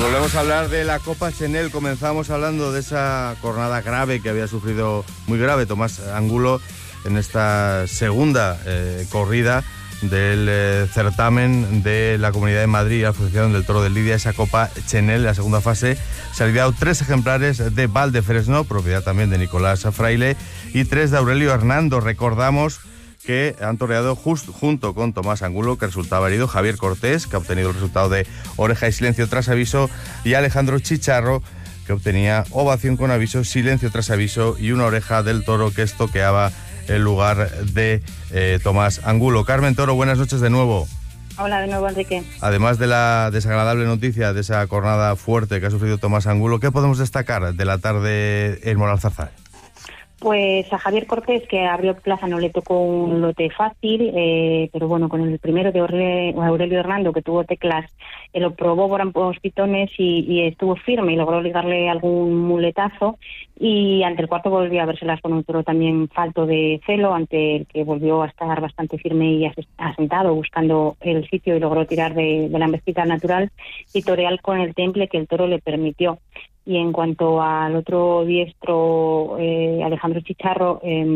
volvemos a hablar de la Copa Chenel. Comenzamos hablando de esa jornada grave que había sufrido, muy grave, Tomás Angulo en esta segunda corrida del certamen de la Comunidad de Madrid y la Asociación del Toro de Lidia, esa Copa Chenel. En la segunda fase se han lidiado 3 ejemplares de Valdefresno, propiedad también de Nicolás Fraile, y 3 de Aurelio Hernando. Recordamos que han toreado junto con Tomás Angulo, que resultaba herido, Javier Cortés, que ha obtenido el resultado de oreja y silencio tras aviso, y Alejandro Chicharro, que obtenía ovación con aviso, silencio tras aviso y una oreja del toro que estoqueaba el lugar de Tomás Angulo. Carmen Toro, buenas noches de nuevo. Hola de nuevo, Enrique. Además de la desagradable noticia de esa jornada fuerte que ha sufrido Tomás Angulo, ¿qué podemos destacar de la tarde en Moralzarzal? Pues a Javier Cortés, que abrió plaza, no le tocó un lote fácil, pero bueno, con el primero de Aurelio Hernando, que tuvo teclas, lo probó por ambos pitones y estuvo firme y logró ligarle algún muletazo, y ante el cuarto volvió a vérselas con un toro también falto de celo, ante el que volvió a estar bastante firme y asentado, buscando el sitio, y logró tirar de la embestida natural y torear con el temple que el toro le permitió. Y en cuanto al otro diestro, Alejandro Chicharro,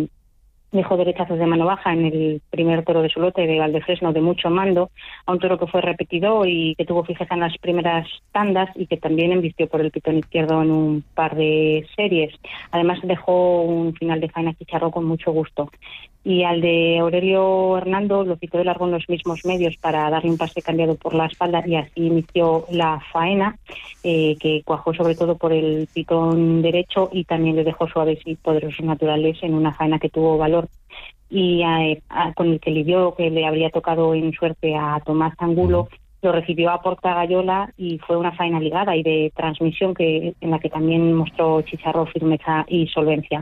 dejó derechazos de mano baja en el primer toro de su lote de Valdefresno de mucho mando, a un toro que fue repetido y que tuvo fijeza en las primeras tandas y que también embistió por el pitón izquierdo en un par de series. Además dejó un final de faena Chicharro con mucho gusto. Y al de Aurelio Hernando lo quitó de largo en los mismos medios para darle un pase cambiado por la espalda, y así inició la faena, que cuajó sobre todo por el pitón derecho, y también le dejó suaves y poderosos naturales en una faena que tuvo valor. Y con el que lidió, que le habría tocado en suerte a Tomás Angulo, lo recibió a Portagayola y fue una faena ligada y de transmisión en la que también mostró Chicharro firmeza y solvencia.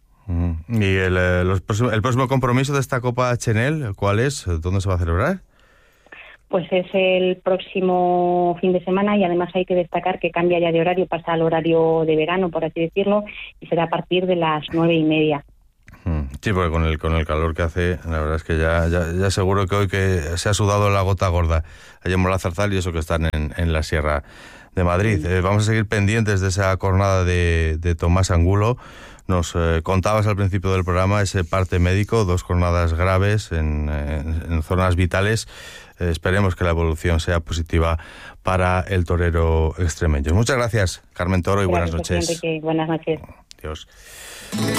¿Y el próximo compromiso de esta Copa Chenel, cuál es? ¿Dónde se va a celebrar? Pues es el próximo fin de semana, y además hay que destacar que cambia ya de horario, pasa al horario de verano, por así decirlo, y será a partir de las 9:30. Sí, porque con el calor que hace, la verdad es que ya seguro que hoy que se ha sudado la gota gorda allá en Moralzarzal, y eso que están en la Sierra de Madrid. Vamos a seguir pendientes de esa jornada de Tomás Angulo. Nos contabas al principio del programa ese parte médico, 2 jornadas graves en zonas vitales. Esperemos que la evolución sea positiva para el torero extremeño. Muchas gracias, Carmen Toro, y buenas noches. Enrique. Buenas noches. Adiós.